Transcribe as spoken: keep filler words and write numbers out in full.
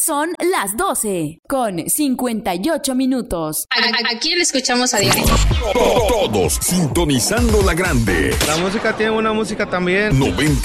Son las doce con cincuenta y ocho minutos. ¿A, a quién le escuchamos a diario? Todos sintonizando la grande. La música tiene una música también. noventa